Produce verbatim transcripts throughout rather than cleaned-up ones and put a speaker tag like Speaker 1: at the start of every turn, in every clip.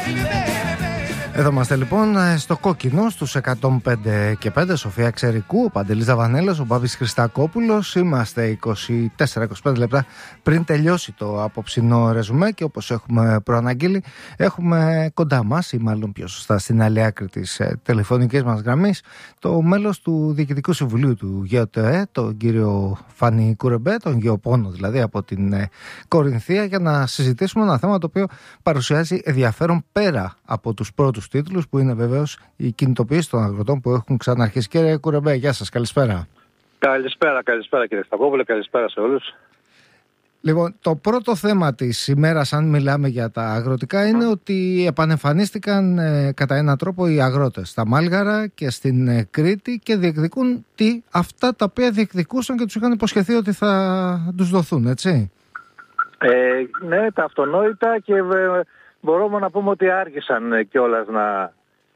Speaker 1: Εδώ είμαστε λοιπόν στο κόκκινο στους εκατόν πέντε και πέντε, Σοφία Ξερικού, ο Παντελής Δαβανέλος, ο Μπάμπης Χριστακόπουλος. Είμαστε είκοσι τέσσερα είκοσι πέντε λεπτά πριν τελειώσει το απόψινό ρεζουμέ και όπως έχουμε προαναγγείλει έχουμε κοντά μας, ή μάλλον πιο σωστά στην άλλη άκρη της ε, τηλεφωνικής μας γραμμής, το μέλος του Διοικητικού Συμβουλίου του ΓΕΟΤΕ, τον κύριο Φάνη Κουρεμπέ, τον Γεωπόνο δηλαδή από την ε, Κορινθία, για να συζητήσουμε ένα θέμα το οποίο παρουσιάζει ενδιαφέρον πέρα από τους πρώτους τίτλους, που είναι βεβαίως η κινητοποίηση των αγροτών που έχουν ξαναρχίσει. Κύριε Κουρεμπέ, γεια σας, καλησπέρα.
Speaker 2: Καλησπέρα, καλησπέρα κύριε Σταυρόπουλε, καλησπέρα σε όλους.
Speaker 1: Λοιπόν, το πρώτο θέμα της ημέρας, αν μιλάμε για τα αγροτικά, είναι ότι επανεμφανίστηκαν ε, κατά έναν τρόπο οι αγρότες στα Μάλγαρα και στην ε, Κρήτη και διεκδικούν τι, αυτά τα οποία διεκδικούσαν και τους είχαν υποσχεθεί ότι θα τους δοθούν, έτσι.
Speaker 2: Ε, ναι, τα αυτονόητα, και ε, μπορούμε να πούμε ότι άργησαν κιόλας να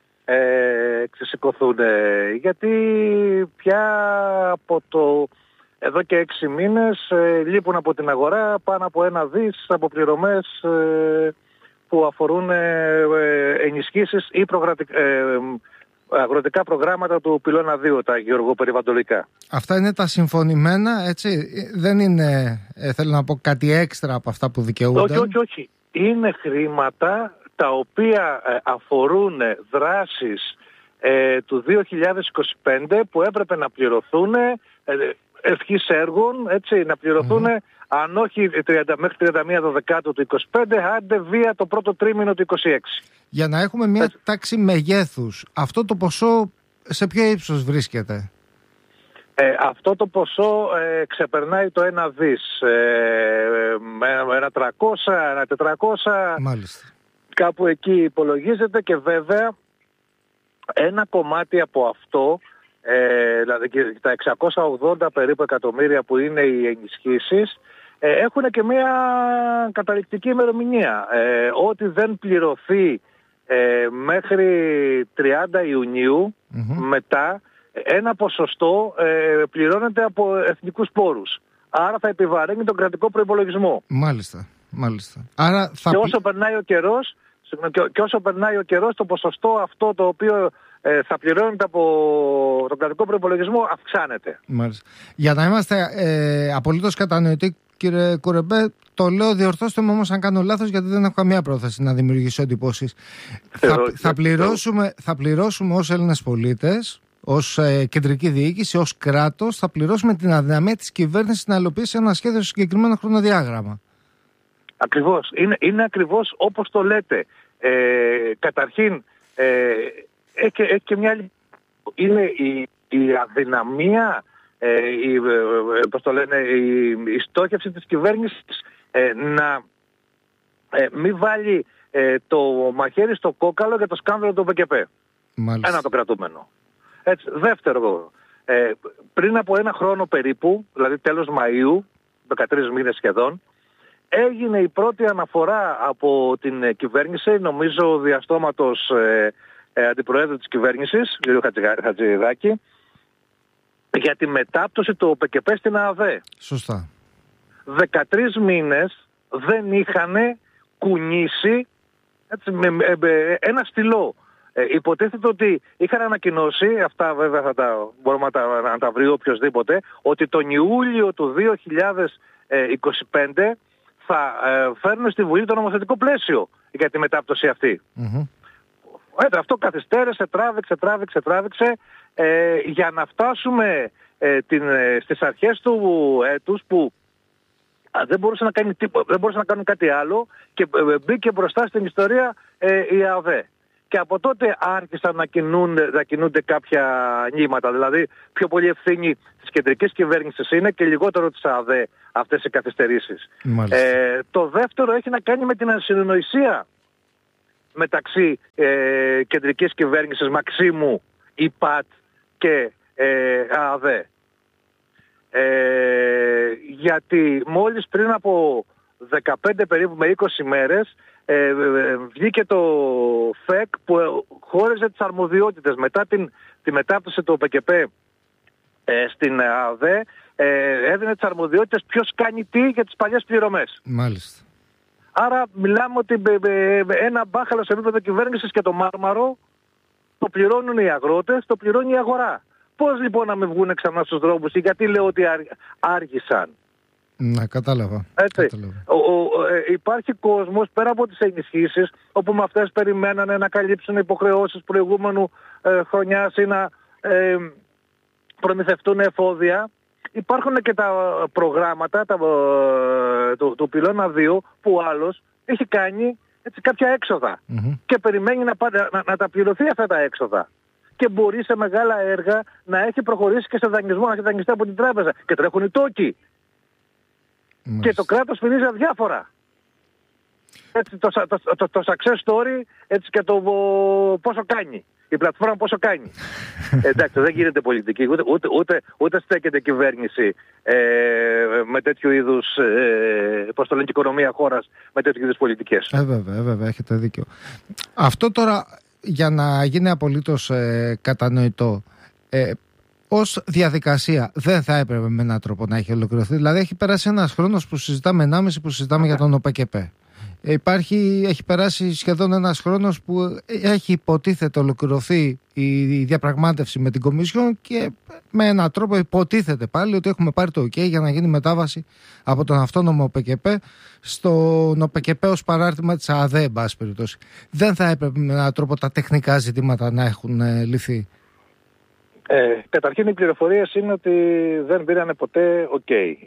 Speaker 2: ε, ξεσηκωθούν, ε, γιατί πια από το εδώ και έξι μήνες ε, λείπουν από την αγορά πάνω από ένα δις από πληρωμές ε, που αφορούν ε, ε, ενισχύσεις ή προγρατικ, ε, αγροτικά προγράμματα του πυλώνα δύο, τα γεωργοπεριβαλλοντικά.
Speaker 1: Αυτά είναι τα συμφωνημένα, έτσι, δεν είναι, ε, θέλω να πω, κάτι έξτρα από αυτά που δικαιούνται.
Speaker 2: Όχι, όχι, όχι. Είναι χρήματα τα οποία ε, αφορούν δράσεις ε, του δύο χιλιάδες είκοσι πέντε που έπρεπε να πληρωθούν ε, ευχής έργων, έτσι, να πληρωθούν mm. αν όχι τριάντα, μέχρι τριάντα μία Δεκάτου του είκοσι πέντε, άντε βία το πρώτο τρίμηνο του είκοσι έξι.
Speaker 1: Για να έχουμε μια έτσι τάξη μεγέθους, αυτό το ποσό σε ποιο ύψος βρίσκεται?
Speaker 2: Ε, αυτό το ποσό ε, ξεπερνάει το ένα δις, ε, ένα τριακόσια, ένα τετρακόσια.
Speaker 1: Μάλιστα.
Speaker 2: Κάπου εκεί υπολογίζεται, και βέβαια ένα κομμάτι από αυτό, ε, δηλαδή τα εξακόσια ογδόντα περίπου εκατομμύρια που είναι οι ενισχύσεις, ε, έχουν και μια καταληκτική ημερομηνία. Ε, ό,τι δεν πληρωθεί ε, μέχρι τριάντα Ιουνίου, mm-hmm. μετά ένα ποσοστό ε, πληρώνεται από εθνικούς πόρους. Άρα θα επιβαρύνει τον κρατικό προϋπολογισμό.
Speaker 1: Μάλιστα, μάλιστα. Άρα θα...
Speaker 2: Και όσο περνάει ο καιρός, και όσο περνάει ο καιρός, το ποσοστό αυτό το οποίο ε, θα πληρώνεται από τον κρατικό προϋπολογισμό αυξάνεται.
Speaker 1: Μάλιστα. Για να είμαστε ε, απολύτως κατανοητοί, κύριε Κουρεμπέ, το λέω, διορθώστε με όμως αν κάνω λάθος, γιατί δεν έχω καμία πρόθεση να δημιουργήσω εντυπώσεις. θα, θα, πληρώσουμε, θα πληρώσουμε ως Έλληνες πολίτες, ως ε, κεντρική διοίκηση, ως κράτος, θα πληρώσουμε την αδυναμία της κυβέρνησης να υλοποιήσει ένα σχέδιο σε συγκεκριμένο χρονοδιάγραμμα.
Speaker 2: Ακριβώς. Είναι, είναι ακριβώς όπως το λέτε. Ε, καταρχήν, ε, έχει, έχει και μια άλλη... Είναι η, η αδυναμία, ε, η, πώς το λένε, η, η στόχευση της κυβέρνησης ε, να ε, μην βάλει ε, το μαχαίρι στο κόκαλο για το σκάνδαλο του ΠΚΠ.
Speaker 1: Μάλιστα.
Speaker 2: Ένα το κρατούμενο. Έτσι. Δεύτερο, ε, πριν από ένα χρόνο περίπου, δηλαδή τέλος Μαΐου, δεκατρείς μήνες σχεδόν, έγινε η πρώτη αναφορά από την κυβέρνηση, νομίζω διαστόματος ε, ε, αντιπροέδρου της κυβέρνησης, κ. Χατζηδάκη, για τη μετάπτωση του ΠΚΠ στην ΑΔΕ.
Speaker 1: Σωστά.
Speaker 2: δεκατρείς μήνες δεν είχαν κουνήσει, έτσι, με, με, με ένα στυλό. Ε, υποτίθεται ότι είχαν ανακοινώσει, αυτά βέβαια θα τα, μπορούμε να τα, να τα βρει οποιοσδήποτε, ότι τον Ιούλιο του δύο χιλιάδες είκοσι πέντε θα ε, φέρνουν στη Βουλή το νομοθετικό πλαίσιο για τη μετάπτωση αυτή. Mm-hmm. Ε, αυτό καθυστέρησε, τράβηξε, τράβηξε, τράβηξε, ε, για να φτάσουμε ε, την, ε, στις αρχές του έτους που α, δεν, μπορούσε να κάνει τίπο, δεν μπορούσε να κάνουν κάτι άλλο, και ε, μπήκε μπροστά στην ιστορία ε, η ΑΔΕ. Και από τότε άρχισαν να κινούνται, να κινούνται κάποια νήματα. Δηλαδή, πιο πολύ ευθύνη της κεντρικής κυβέρνησης είναι και λιγότερο της ΑΔΕ αυτές οι καθυστερήσεις. Ε, το δεύτερο έχει να κάνει με την ασυνοησία μεταξύ ε, κεντρικής κυβέρνησης Μαξίμου, ΙΠΑΤ και ε, ΑΔΕ. Ε, γιατί μόλις πριν από δεκαπέντε περίπου με είκοσι μέρες ε, βγήκε το ΦΕΚ που χώριζε τις αρμοδιότητες μετά την, τη μετάπτωση του ΟΠΚΠ ε, στην ΑΔΕ, ε, έδινε τις αρμοδιότητες ποιος κάνει τι για τις παλιές πληρωμές.
Speaker 1: Μάλιστα.
Speaker 2: Άρα μιλάμε ότι ένα μπάχαλο σε επίπεδο κυβέρνησης και το μάρμαρο το πληρώνουν οι αγρότες, το πληρώνει η αγορά. Πώς λοιπόν να μην βγουν ξανά στους δρόμους και γιατί λέω ότι άργησαν.
Speaker 1: Να, κατάλαβα.
Speaker 2: Έτσι.
Speaker 1: κατάλαβα.
Speaker 2: Ο, ο, ε, υπάρχει κόσμος πέρα από τις ενισχύσεις όπου με αυτές περιμένανε να καλύψουν υποχρεώσεις προηγούμενου ε, χρονιάς ή να ε, προμηθευτούν εφόδια. Υπάρχουν και τα προγράμματα τα, ε, του, του πυλώνα δύο που ο άλλος έχει κάνει έτσι, κάποια έξοδα mm-hmm. και περιμένει να, να, να τα πληρωθεί αυτά τα έξοδα. Και μπορεί σε μεγάλα έργα να έχει προχωρήσει και σε δανεισμό, να έχει δανειστεί από την τράπεζα. Και τρέχουν οι τόκοι. Mm-hmm. Και το κράτος φυλίζει αδιάφορα. Έτσι, το, το, το, το success story έτσι, και το πόσο κάνει. Η πλατφόρμα πόσο κάνει. Εντάξει, δεν γίνεται πολιτική, ούτε, ούτε, ούτε, ούτε στέκεται κυβέρνηση ε, με τέτοιου είδους, ε, πώς το λένε, και οικονομία χώρας με τέτοιου είδους πολιτικές.
Speaker 1: Ε, βέβαια, ε, βέβαια, έχετε δίκιο. Αυτό τώρα, για να γίνει απολύτως ε, κατανοητό, ε, ως διαδικασία δεν θα έπρεπε με έναν τρόπο να έχει ολοκληρωθεί. Δηλαδή έχει περάσει ένας χρόνος που συζητάμε, ενάμιση που συζητάμε για τον ΟΠΕΚΕΠ. Υπάρχει, έχει περάσει σχεδόν ένας χρόνος που έχει υποτίθεται ολοκληρωθεί η διαπραγμάτευση με την Κομισιόν και με έναν τρόπο υποτίθεται πάλι ότι έχουμε πάρει το OK για να γίνει μετάβαση από τον αυτόνομο ΟΠΕΚΕΠ στον ΟΠΕΚΕΠ ως παράρτημα της ΑΔΕ, εν πάση περιπτώσει. Δεν θα έπρεπε με έναν τρόπο τα τεχνικά ζητήματα να έχουν ε, λυθεί?
Speaker 2: Ε, καταρχήν οι πληροφορίες είναι ότι δεν πήρανε ποτέ OK.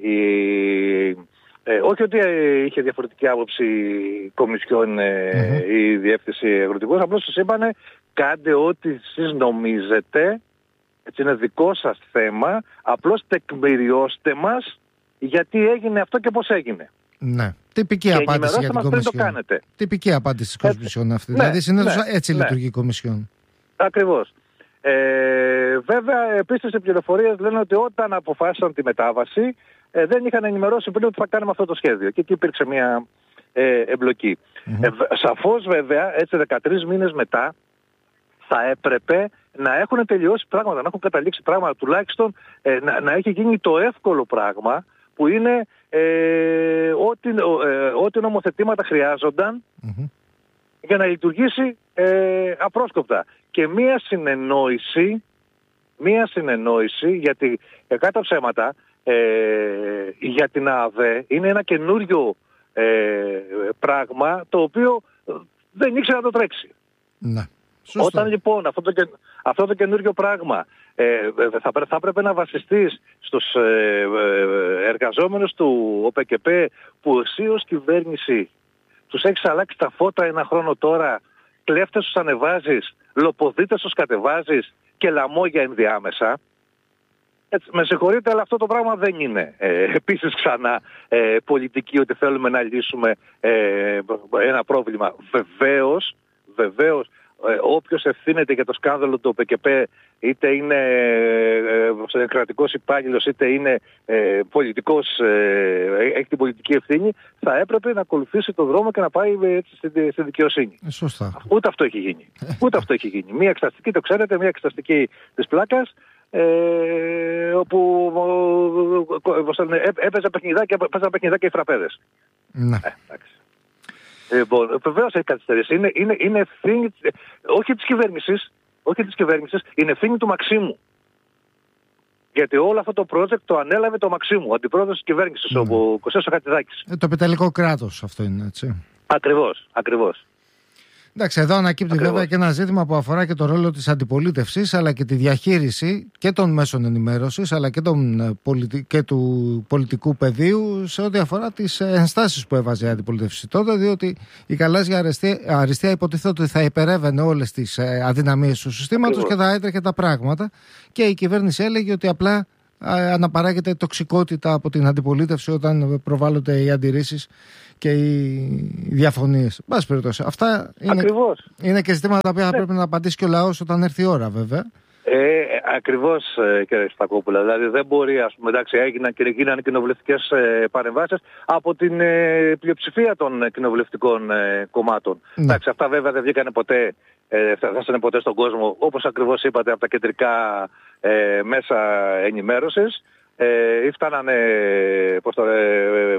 Speaker 2: Η... Ε, όχι ότι ε, είχε διαφορετική άποψη η Κομισιόν ε, mm-hmm. η Διεύθυνση Αγροτικού, απλώς σας είπανε κάντε ό,τι εσείς νομίζετε, έτσι είναι δικό σας θέμα, απλώς τεκμηριώστε μας γιατί έγινε αυτό και πώς έγινε.
Speaker 1: Ναι. Τυπική και απάντηση για την Κομισιόν. Τυπική απάντηση της Κομισιόν αυτή. Ναι, δηλαδή συνήθως ναι, έτσι ναι. λειτουργεί η Κομισιόν.
Speaker 2: Ακριβώς. Ε, βέβαια, επίσης οι πληροφορίες λένε ότι όταν αποφάσισαν τη μετάβαση ε, δεν είχαν ενημερώσει πριν ότι θα κάνουμε αυτό το σχέδιο. Και εκεί υπήρξε μια ε, εμπλοκή. Mm-hmm. Ε, σαφώς βέβαια, έτσι δεκατρείς μήνες μετά, θα έπρεπε να έχουν τελειώσει πράγματα, να έχουν καταλήξει πράγματα, τουλάχιστον ε, να, να έχει γίνει το εύκολο πράγμα, που είναι ε, ό,τι, ε, ό,τι νομοθετήματα χρειάζονταν mm-hmm. για να λειτουργήσει ε, απρόσκοπτα. Και μία συνεννόηση, μία συνεννόηση γιατί ε, κάτω ψέματα ε, για την ΑΔΕ είναι ένα καινούριο ε, πράγμα το οποίο δεν ήξερε να το τρέξει.
Speaker 1: Να,
Speaker 2: όταν λοιπόν αυτό το, αυτό το καινούριο πράγμα ε, θα, θα πρέπει να βασιστείς στους ε, εργαζόμενους του ΟΠΕΚΕΠ που εσύ ως κυβέρνηση τους έχεις αλλάξει τα φώτα ένα χρόνο τώρα, κλέφτες τους ανεβάζεις, λοποδίτες τους κατεβάζεις και λαμόγια ενδιάμεσα. Έτσι, με συγχωρείτε, αλλά αυτό το πράγμα δεν είναι ε, επίσης ξανά ε, πολιτική, ότι θέλουμε να λύσουμε ε, ένα πρόβλημα. Βεβαίως, βεβαίως ε, όποιος ευθύνεται για το σκάνδαλο του ΟΠΕΚΕΠ, είτε είναι ε, κρατικός υπάλληλος, είτε είναι ε, πολιτικός, ε, έχει την πολιτική ευθύνη, θα έπρεπε να ακολουθήσει τον δρόμο και να πάει ε, στη, στη δικαιοσύνη.
Speaker 1: Ε, σωστά.
Speaker 2: Ούτε αυτό έχει γίνει. Ούτε αυτό έχει γίνει. Μία εξεταστική, το ξέρετε, μία εξεταστική της πλάκας, Ε, όπου έπαιζαν παιχνιδάκια, παιχνιδάκια οι φραπέδες.
Speaker 1: Ναι.
Speaker 2: Ε, ε, λοιπόν, βεβαίως έχει καθυστερήσει. Είναι, είναι, είναι ευθύνη, όχι της κυβέρνησης, όχι της κυβέρνησης, είναι ευθύνη του Μαξίμου. Γιατί όλο αυτό το project το ανέλαβε το Μαξίμου, αντιπρόεδρος της κυβέρνησης, mm. ο Κωστής Χατζηδάκης.
Speaker 1: Ε, το επιτελικό κράτος αυτό είναι, έτσι.
Speaker 2: Ακριβώς, ακριβώς.
Speaker 1: Εντάξει, εδώ ανακύπτει Ακριβώς. βέβαια και ένα ζήτημα που αφορά και το ρόλο της αντιπολίτευσης, αλλά και τη διαχείριση και των μέσων ενημέρωσης, αλλά και, των, και του πολιτικού πεδίου σε ό,τι αφορά τις ενστάσεις που έβαζε η αντιπολίτευση τότε, διότι η γαλάζια αριστεία, αριστεία υποτίθεται ότι θα υπερεύαινε όλες τις αδυναμίες του συστήματος Ακριβώς. και θα έτρεχε τα πράγματα, και η κυβέρνηση έλεγε ότι απλά αναπαράγεται τοξικότητα από την αντιπολίτευση όταν προβάλλονται οι αντιρρήσεις και οι διαφωνίες. Μπας περιπτώσει. Αυτά είναι, είναι και ζητήματα τα οποία θα πρέπει να απαντήσει και ο λαός όταν έρθει η ώρα, βέβαια.
Speaker 2: Ε, ακριβώς, κύριε Στακόπουλα. Δηλαδή δεν μπορεί, ας πούμε, εντάξει, έγιναν και γίνανε κοινοβουλευτικές ε, παρεμβάσεις από την ε, πλειοψηφία των κοινοβουλευτικών ε, κομμάτων. Ναι. Εντάξει, αυτά βέβαια δεν βγήκανε ποτέ, ε, φτάσανε ποτέ στον κόσμο, όπως ακριβώς είπατε, από τα κεντρικά ε, μέσα ενημέρωσης. Ε, ή φτάνανε, πώς το, ε,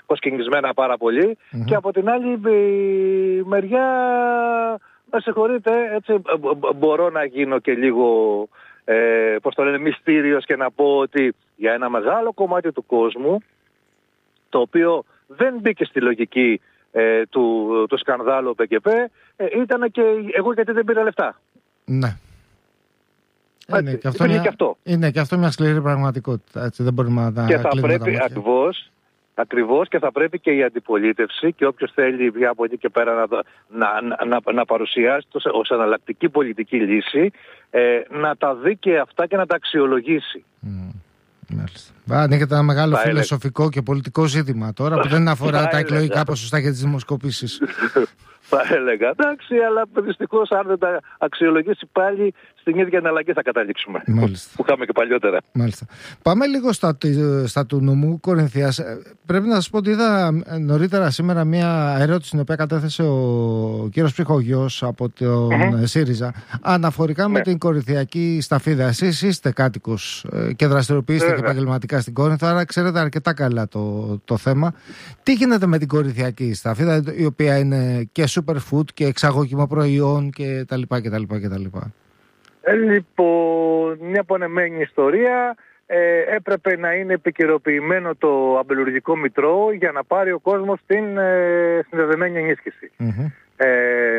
Speaker 2: κοσκινισμένα πάρα πολύ. Mm-hmm. Και από την άλλη η μεριά, με συγχωρείτε, έτσι μπορώ να γίνω και λίγο, ε, πώς το λένε, μυστήριος και να πω ότι για ένα μεγάλο κομμάτι του κόσμου, το οποίο δεν μπήκε στη λογική ε, του, του σκανδάλου ΠΚΠ, ε, ήταν και εγώ γιατί δεν πήρα λεφτά.
Speaker 1: Ναι. Είναι και, αυτό μια, και αυτό. Είναι και αυτό μια σκληρή πραγματικότητα. Έτσι, δεν μπορούμε να τα
Speaker 2: και θα πρέπει ακριβώς, ακριβώς και θα πρέπει και η αντιπολίτευση και όποιος θέλει πια από εκεί και πέρα να, να, να, να, να παρουσιάσει το, ως εναλλακτική πολιτική λύση, ε, να τα δει και αυτά και να τα αξιολογήσει. Mm.
Speaker 1: Μάλιστα. Ανοίγεται ένα μεγάλο φιλοσοφικό και πολιτικό ζήτημα τώρα που δεν αφορά τα εκλογικά ποσοστά και τις δημοσκοπήσεις.
Speaker 2: Θα έλεγα, εντάξει, αλλά δυστυχώς αν δεν τα αξιολογήσει πάλι στην ίδια εναλλαγή θα καταλήξουμε. Μάλιστα. Που είχαμε και παλιότερα.
Speaker 1: Μάλιστα. Πάμε λίγο στα, στα του νομού Κορινθίας. Πρέπει να σας πω ότι είδα νωρίτερα σήμερα μια ερώτηση την οποία κατέθεσε ο κύριος Ψυχογιός από τον mm-hmm. ΣΥΡΙΖΑ αναφορικά ναι. με την Κορινθιακή Σταφίδα. Εσείς είστε κάτοικος και δραστηριοποιείστε και επαγγελματικά στην Κόρινθο, άρα ξέρετε αρκετά καλά το, το θέμα. Τι γίνεται με την Κορινθιακή Σταφίδα, η οποία είναι και superfood και εξαγωγικό προϊόν και τα λοιπά και τα λοιπά και τα λοιπά.
Speaker 2: Ε, λοιπόν, μια πονεμένη ιστορία. Ε, έπρεπε να είναι επικαιροποιημένο το αμπελουργικό μητρό για να πάρει ο κόσμος την ε, συνδεδεμένη ενίσχυση. Mm-hmm. Ε,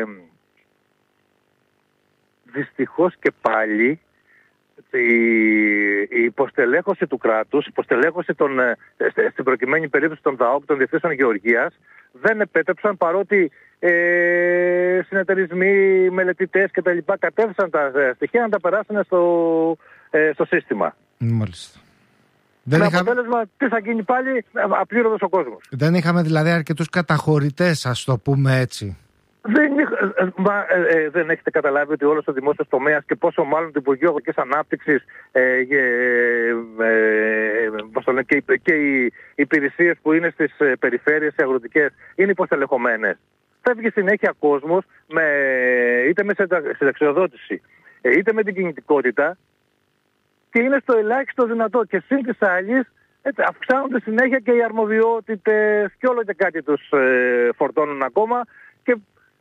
Speaker 2: δυστυχώς και πάλι η, η υποστελέχωση του κράτους, η υποστελέχωση των, ε, στην προκειμένη περίπτωση των ΔΑΟΚ, των Διευθύνσεων Γεωργίας, δεν επέτρεψαν, παρότι ε, συνεταιρισμοί, μελετητές και τα λοιπά κατέβησαν τα στοιχεία να τα περάσουν στο, ε, στο σύστημα.
Speaker 1: Μάλιστα.
Speaker 2: Με είχα... αποτέλεσμα τι θα γίνει πάλι, απλήρωτος ο κόσμος.
Speaker 1: Δεν είχαμε δηλαδή αρκετούς καταχωρητές, ας το πούμε έτσι.
Speaker 2: Δεν, μα, ε, ε, δεν έχετε καταλάβει ότι όλος ο δημόσιος τομέας και πόσο μάλλον το Υπουργείο Αγροτικής Ανάπτυξης ε, ε, ε, και, και οι υπηρεσίες που είναι στις ε, περιφέρειες οι αγροτικές είναι υποστελεχωμένες. Φεύγει συνέχεια κόσμος με, είτε με συνταξιοδότηση είτε με την κινητικότητα και είναι στο ελάχιστο δυνατό και σύν της άλλης έτσι, αυξάνονται συνέχεια και οι αρμοδιότητες και όλο και κάτι τους ε, φορτώνουν ακόμα και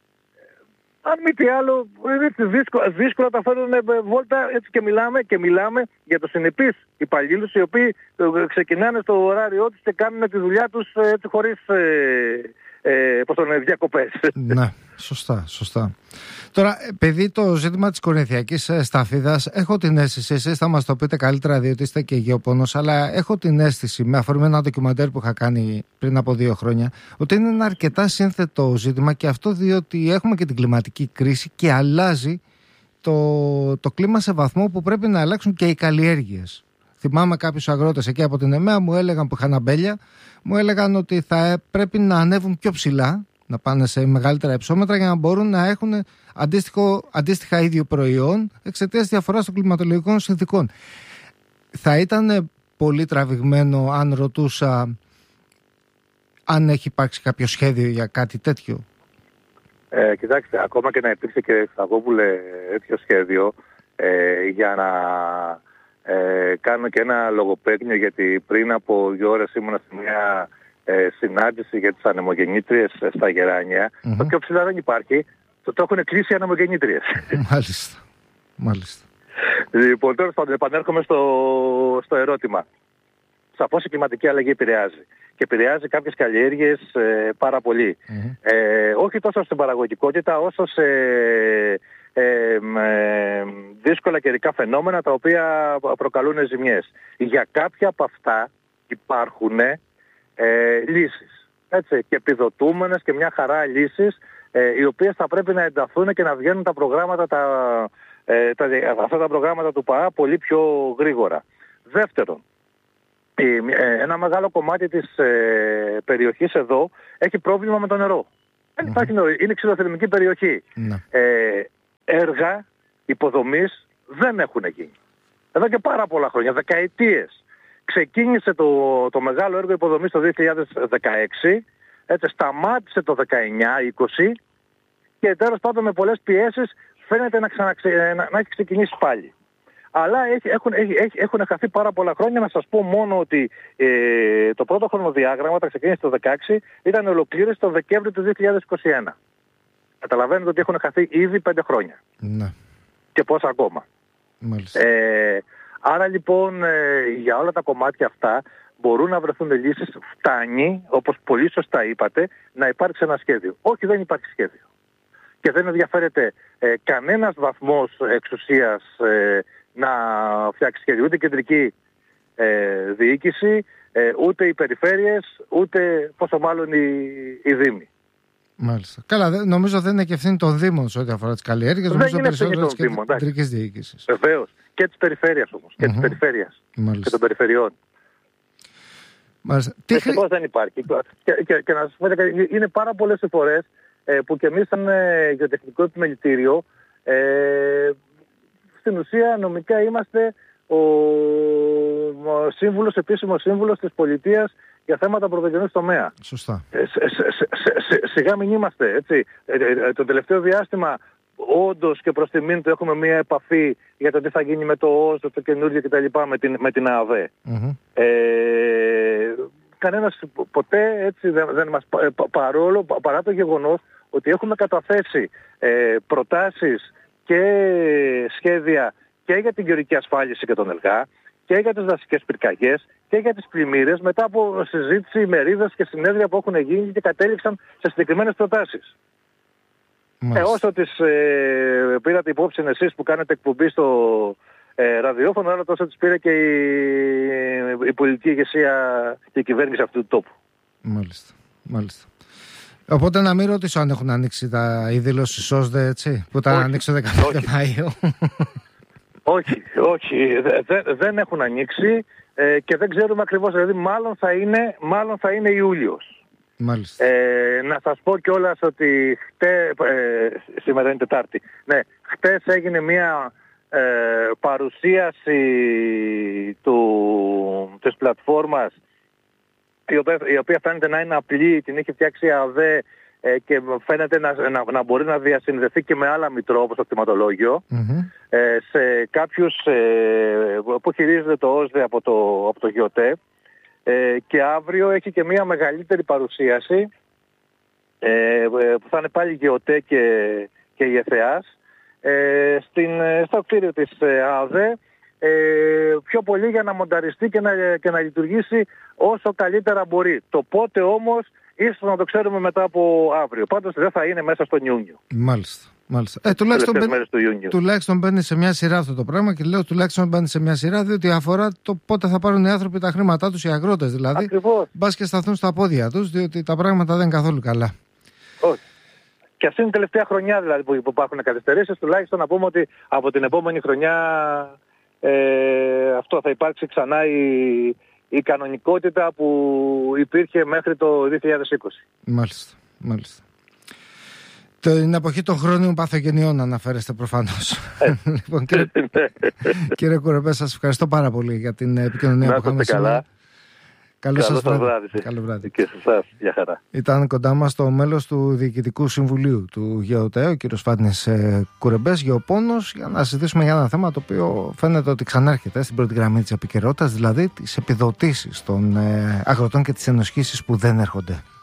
Speaker 2: αν μη τι άλλο, έτσι, δύσκολα, δύσκολα τα φέρνουν βόλτα έτσι και μιλάμε και μιλάμε για τους συνεπείς υπαλλήλους οι οποίοι ξεκινάνε στο ωράριό τους και κάνουν τη δουλειά τους έτσι χωρίς ε, ε, πώς το λένε, διακοπές.
Speaker 1: Ναι, σωστά, σωστά. Τώρα, παιδί, το ζήτημα της Κορινθιακής Σταφίδας, έχω την αίσθηση, εσείς θα μας το πείτε καλύτερα διότι είστε και γεωπόνος, αλλά έχω την αίσθηση, με αφορμή ένα ντοκιμαντέρ που είχα κάνει πριν από δύο χρόνια, ότι είναι ένα αρκετά σύνθετο ζήτημα και αυτό διότι έχουμε και την κλιματική κρίση και αλλάζει το, το κλίμα σε βαθμό που πρέπει να αλλάξουν και οι καλλιέργειες. Θυμάμαι κάποιους αγρότες εκεί από την ΕΜΕΑ μου έλεγαν, που είχαν αμπέλια, μου έλεγαν ότι θα πρέπει να ανέβουν πιο ψηλά, να πάνε σε μεγαλύτερα υψόμετρα για να μπορούν να έχουν αντίστοιχο, αντίστοιχα ίδιο προϊόν εξαιτίας διαφοράς των κλιματολογικών συνθήκων. Θα ήταν πολύ τραβηγμένο αν ρωτούσα αν έχει υπάρξει κάποιο σχέδιο για κάτι τέτοιο.
Speaker 2: Ε, κοιτάξτε, ακόμα και να υπήρξε και Σταγόπουλε τέτοιο σχέδιο ε, για να ε, κάνω και ένα λογοπαίγνιο, γιατί πριν από δύο ώρες ήμουν σε μια ε, συνάντηση για τις ανεμογεννήτριες στα Γεράνια. Mm-hmm. Το πιο ψηλά δεν υπάρχει. Το, το έχουν κλείσει οι ανεμογεννήτριες.
Speaker 1: Μάλιστα. Μάλιστα.
Speaker 2: Λοιπόν, τώρα θα επανέρχομαι στο, στο ερώτημα. Σαφώς η κλιματική αλλαγή επηρεάζει. Και επηρεάζει κάποιες καλλιέργειες ε, πάρα πολύ. Mm-hmm. Ε, όχι τόσο στην παραγωγικότητα, όσο σε ε, ε, δύσκολα καιρικά φαινόμενα τα οποία προκαλούν ζημιές. Για κάποια από αυτά υπάρχουν ε, λύσεις. Έτσι, και επιδοτούμενες και μια χαρά λύσεις, ε, οι οποίες θα πρέπει να ενταθούν και να βγαίνουν τα προγράμματα, τα, ε, τα, αυτά τα προγράμματα του ΠΑΑ πολύ πιο γρήγορα. Δεύτερον, ένα μεγάλο κομμάτι της ε, περιοχής εδώ έχει πρόβλημα με το νερό. Δεν υπάρχει νερό, είναι ξυλοθερμική περιοχή. Mm. Ε, έργα υποδομής δεν έχουν γίνει. Εδώ και πάρα πολλά χρόνια, δεκαετίες. Ξεκίνησε το, το μεγάλο έργο υποδομής το δύο χιλιάδες δεκαέξι, έτσι, σταμάτησε το δεκαεννιά είκοσι και τέλος πάντων με πολλές πιέσεις φαίνεται να, ξαναξε, να, να έχει ξεκινήσει πάλι. Αλλά έχουν, έχουν χαθεί πάρα πολλά χρόνια. Να σας πω μόνο ότι ε, το πρώτο χρονοδιάγραμμα, τα ξεκίνησε το δύο χιλιάδες δεκαέξι, ήταν ολοκλήρωση το Δεκέμβριο του δύο χιλιάδες είκοσι ένα. Καταλαβαίνετε ότι έχουν χαθεί ήδη πέντε χρόνια.
Speaker 1: Ναι.
Speaker 2: Και πόσα ακόμα. Ε, άρα λοιπόν ε, για όλα τα κομμάτια αυτά μπορούν να βρεθούν λύσεις. Φτάνει, όπως πολύ σωστά είπατε, να υπάρξει ένα σχέδιο. Όχι, δεν υπάρχει σχέδιο. Και δεν ενδιαφέρεται ε, κανένας βαθμός εξουσίας ε, να φτιάξει σχέδιο. Ούτε η κεντρική ε, διοίκηση, ε, ούτε οι περιφέρειες, ούτε πόσο μάλλον οι, οι δήμοι.
Speaker 1: Μάλιστα. Καλά, νομίζω δεν είναι και ευθύνη των Δήμων σε ό,τι αφορά τις καλλιέργειες.
Speaker 2: Δεν
Speaker 1: νομίζω
Speaker 2: είναι ευθύνη των Δήμων.
Speaker 1: Της κεντρικής διοίκησης.
Speaker 2: Βεβαίως. Και της περιφέρειας όμως. Και mm-hmm. της περιφέρειας.
Speaker 1: Μάλιστα.
Speaker 2: Και των περιφερειών.
Speaker 1: Μάλιστα.
Speaker 2: Δυστυχώς δεν υπάρχει. Και, και, και να σας πω, είναι πάρα πολλές οι φορές ε, που και εμείς σαν ε, γεωτεχνικό επιμελητήριο ε, στην ουσία νομικά είμαστε ο, ο σύμβουλος, επίσημος σύμβουλος της πολιτείας για θέματα πρωτογενούς τομέα.
Speaker 1: Σωστά.
Speaker 2: Ε, σε, σε, σε, σε, σιγά μην είμαστε, έτσι. Ε, ε, ε, το τελευταίο διάστημα όντως και προς τιμήν του έχουμε μία επαφή για το τι θα γίνει με το ΟΣ, το καινούργιο κτλ. με την, με την ΑΔΕ. Mm-hmm. Ε, κανένας ποτέ έτσι δεν, δεν μας παρόλο, παρά το γεγονός ότι έχουμε καταθέσει ε, προτάσεις και σχέδια και για την γεωργική ασφάλιση και τον ΕΛΓΑ και για τις δασικές πυρκαγιές και για τις πλημμύρες μετά από συζήτηση, μερίδες και συνέδρια που έχουν γίνει και κατέληξαν σε συγκεκριμένες προτάσεις. Ε, όσο τις ε, πήρατε υπόψη εσείς που κάνετε εκπομπή στο ε, ραδιόφωνο, αλλά τόσο τις πήρε και η, η πολιτική ηγεσία και η κυβέρνηση αυτού του τόπου.
Speaker 1: Μάλιστα, μάλιστα. Οπότε να μην ρωτήσω αν έχουν ανοίξει τα, οι δηλώσεις ΣΟΣΔΕ, έτσι, που τα ανοίξει το δεκαπέντε Μαΐου.
Speaker 2: Όχι, όχι, δε, δεν έχουν ανοίξει ε, και δεν ξέρουμε ακριβώς, δηλαδή μάλλον θα είναι, μάλλον θα είναι Ιούλιος.
Speaker 1: Μάλιστα.
Speaker 2: Ε, να σας πω κιόλας ότι χτε, ε, σήμερα είναι Τετάρτη, ναι, χτες έγινε μια ε, παρουσίαση του, της πλατφόρμας η οποία, η οποία φαίνεται να είναι απλή, την έχει φτιάξει η ΑΔΕ ε, και φαίνεται να, να, να μπορεί να διασυνδεθεί και με άλλα μητρό όπως το κτηματολόγιο mm-hmm. ε, σε κάποιους ε, που χειρίζονται το ΟΣΔΕ από το, από το ΓΙΟΤΕ. Ε, και αύριο έχει και μια μεγαλύτερη παρουσίαση ε, που θα είναι πάλι ΓΕΟΤΕ και, και η ΕΘΕΑΣ ε, στην, στο κτίριο της ΑΔΕ ε, πιο πολύ για να μονταριστεί και να, και να λειτουργήσει όσο καλύτερα μπορεί. Το πότε όμως ίσως να το ξέρουμε μετά από αύριο. Πάντως δεν θα είναι μέσα στον Ιούνιο.
Speaker 1: Μάλιστα. Μάλιστα. Ε, τουλάχιστον, μπαίνει, τουλάχιστον μπαίνει σε μια σειρά αυτό το πράγμα και λέω τουλάχιστον μπαίνει σε μια σειρά διότι αφορά το πότε θα πάρουν οι άνθρωποι τα χρήματά τους, οι αγρότες δηλαδή.
Speaker 2: Ακριβώς.
Speaker 1: Μπας και σταθούν στα πόδια τους διότι τα πράγματα δεν είναι καθόλου καλά.
Speaker 2: Όχι. Και αυτή είναι η τελευταία χρονιά δηλαδή που υπάρχουν καθυστερήσεις. Τουλάχιστον να πούμε ότι από την επόμενη χρονιά ε, αυτό θα υπάρξει ξανά η, η κανονικότητα που υπήρχε μέχρι το δύο χιλιάδες είκοσι.
Speaker 1: Μάλιστα. Μάλιστα. Την εποχή των χρόνιων παθογενειών αναφέρεστε προφανώς. Ε. Λοιπόν, κύριε, κύριε Κουρεμπέ, σας ευχαριστώ πάρα πολύ για την επικοινωνία
Speaker 2: να
Speaker 1: που είχαμε σήμερα.
Speaker 2: Καλό σας βράδυ.
Speaker 1: Καλό βράδυ.
Speaker 2: Και σε εσάς, για χαρά.
Speaker 1: Ήταν κοντά μας το μέλος του Διοικητικού Συμβουλίου του ΓΕΟΤΕ, ο κύριος Φάνης Κουρεμπές, γεωπόνος, για να συζητήσουμε για ένα θέμα το οποίο φαίνεται ότι ξανάρχεται στην πρώτη γραμμή της επικαιρότητας, δηλαδή τις επιδοτήσεις των αγροτών και τις ενισχύσεις που δεν έρχονται.